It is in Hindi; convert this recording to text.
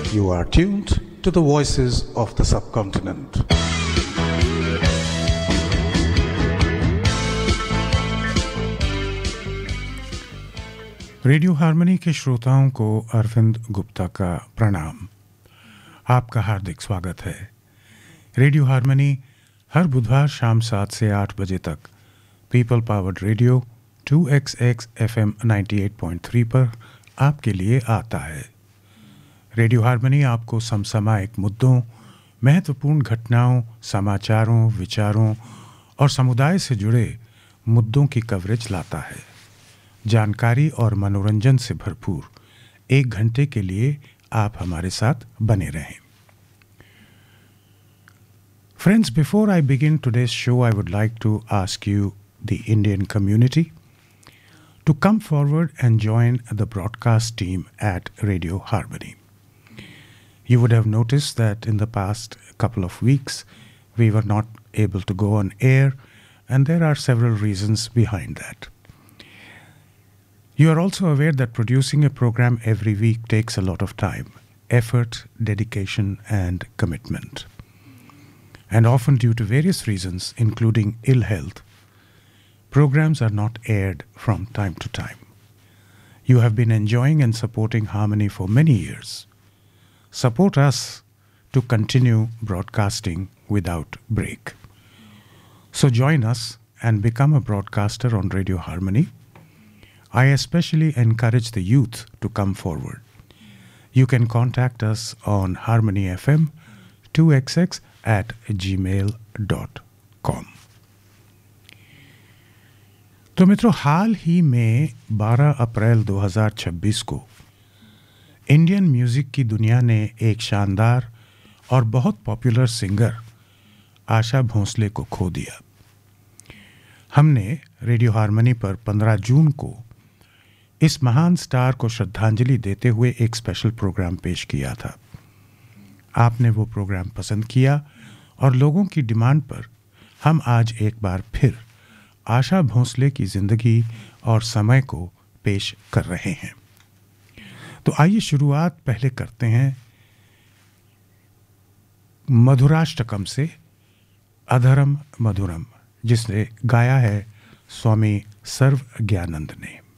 You are tuned to the voices of the subcontinent. Radio harmony के श्रोताओं को अरविंद गुप्ता का प्रणाम। आपका हार्दिक स्वागत है। रेडियो हार्मनी हर बुधवार शाम 7 से 8 बजे तक people powered radio 2XX FM 98.3 पर आपके लिए आता है। रेडियो हार्मनी आपको समसामयिक मुद्दों, महत्वपूर्ण घटनाओं, समाचारों, विचारों और समुदाय से जुड़े मुद्दों की कवरेज लाता है। जानकारी और मनोरंजन से भरपूर 1 घंटे के लिए आप हमारे साथ बने रहें। Friends, before I begin today's show, I would like to ask you, the Indian community, to come forward and join the broadcast team at Radio Harmony. You would have noticed that in the past couple of weeks, we were not able to go on air, and there are several reasons behind that. You are also aware that producing a program every week takes a lot of time, effort, dedication, and commitment. And often due to various reasons, including ill health, programs are not aired from time to time. You have been enjoying and supporting Harmony for many years. Support us to continue broadcasting without break. So join us and become a broadcaster on Radio Harmony. I especially encourage the youth to come forward. You can contact us on harmonyfm2xx@gmail.com. तो मित्रों, हाल ही में 12 अप्रैल 2026 को इंडियन म्यूजिक की दुनिया ने एक शानदार और बहुत पॉपुलर सिंगर आशा भोसले को खो दिया। हमने रेडियो हार्मनी पर 15 जून को इस महान स्टार को श्रद्धांजलि देते हुए एक स्पेशल प्रोग्राम पेश किया था। आपने वो प्रोग्राम पसंद किया और लोगों की डिमांड पर हम आज एक बार फिर आशा भोसले की जिंदगी और समय को पेश कर रहे हैं। तो आइए शुरुआत पहले करते हैं मधुराष्टकम से, अधरम मधुरम, जिसने गाया है स्वामी सर्वज्ञानंद ने।